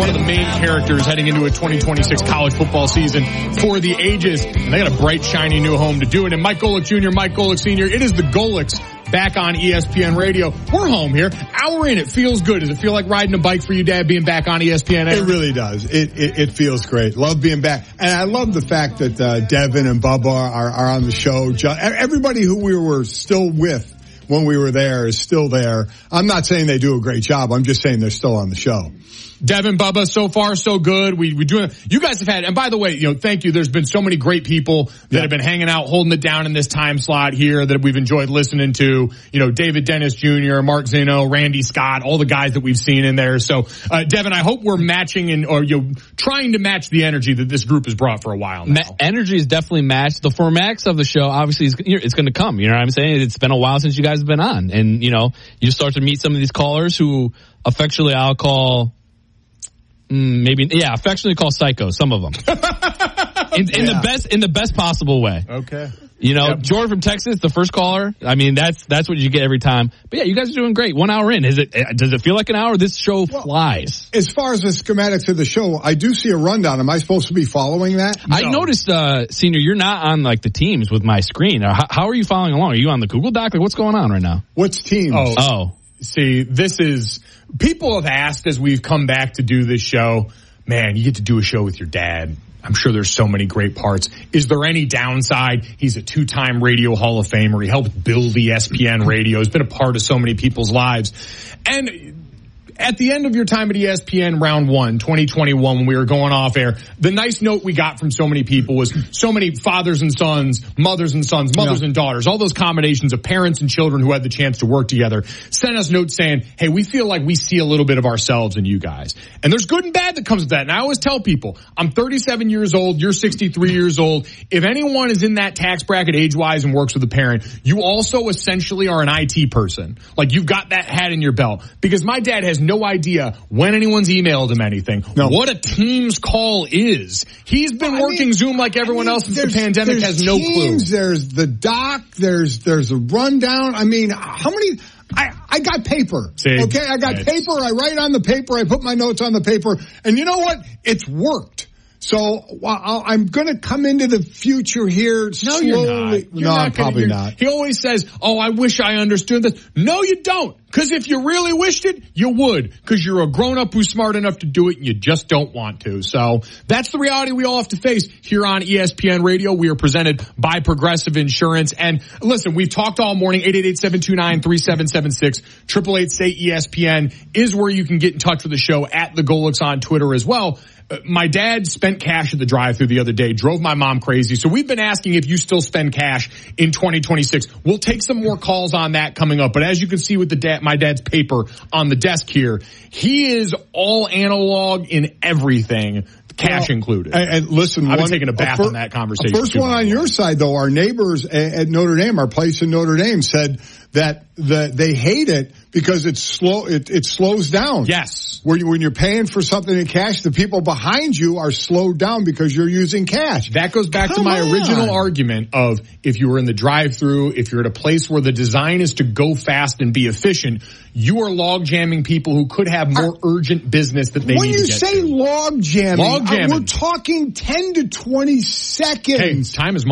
one of the main characters heading into a 2026 college football season for the ages. And they got a bright, shiny new home to do it. And Mike Golic Jr., Mike Golic Sr., it is the Golics back on ESPN Radio. We're home here. Hour in, it feels good. Does it feel like riding a bike for you, Dad, being back on ESPN? It really does. It feels great. Love being back. And I love the fact that Devin and Bubba are on the show. Everybody who we were still with when we were there is still there. I'm not saying they do a great job. I'm just saying they're still on the show. Devin, Bubba, so far so good. We do. You guys have had, and by the way, thank you. There's been so many great people that have been hanging out, holding it down in this time slot here that we've enjoyed listening to. David Dennis Jr., Mark Zeno, Randy Scott, all the guys that we've seen in there. So, Devin, I hope we're matching or trying to match the energy that this group has brought for a while now. Energy is definitely matched. The formats of the show, obviously, it's going to come. You know what I'm saying? It's been a while since you guys have been on, and you start to meet some of these callers who affectionately I'll call. Affectionately call psychos, some of them. in the best possible way. Okay. Jordan from Texas, the first caller. I mean, that's what you get every time. But yeah, you guys are doing great. 1 hour in. Does it feel like an hour? This show flies. As far as the schematics of the show, I do see a rundown. Am I supposed to be following that? No. I noticed, Senior, you're not on the teams with my screen. How are you following along? Are you on the Google Doc? What's going on right now? What's teams? Oh. See, this is, people have asked as we've come back to do this show, man, you get to do a show with your dad. I'm sure there's so many great parts. Is there any downside? He's a 2-time Radio Hall of Famer. He helped build ESPN Radio. He's been a part of so many people's lives. And at the end of your time at ESPN round 1, 2021, when we were going off air, the nice note we got from so many people was so many fathers and sons, mothers and sons, mothers and daughters, all those combinations of parents and children who had the chance to work together, sent us notes saying, hey, we feel like we see a little bit of ourselves in you guys. And there's good and bad that comes with that. And I always tell people, I'm 37 years old, you're 63 years old. If anyone is in that tax bracket age-wise and works with a parent, you also essentially are an IT person. Like, you've got that hat in your belt. Because my dad has no idea when anyone's emailed him anything, what a Teams call is. He's been working Zoom like everyone else since the pandemic, has no clue. There's the doc, there's a rundown. I mean, how many... I got paper. Okay, I got paper. I write on the paper. I put my notes on the paper. And you know what? It's worked. So I'm going to come into the future here slowly. You're not. No, probably not. He always says, I wish I understood this. No, you don't. Because if you really wished it, you would. Because you're a grown-up who's smart enough to do it, and you just don't want to. So that's the reality we all have to face here on ESPN Radio. We are presented by Progressive Insurance. And listen, we've talked all morning. 888-729-3776. 888-SAY-ESPN is where you can get in touch with the show, at the Golics on Twitter as well. My dad spent cash at the drive-thru the other day, drove my mom crazy. So we've been asking if you still spend cash in 2026. We'll take some more calls on that coming up. But as you can see with my dad's paper on the desk here, he is all analog in everything, cash included. And listen, I've been taking a bath on that conversation. First one on your side, though, our neighbors at Notre Dame, our place in Notre Dame, said that they hate it because it's slow. It slows down. Yes. When you're paying for something in cash, the people behind you are slowed down because you're using cash. That goes back to my original argument of, if you were in the drive-thru, if you're at a place where the design is to go fast and be efficient, you are log jamming people who could have more urgent business that they need to get to. When you say log jamming, we're talking 10 to 20 seconds. Hey, time is money.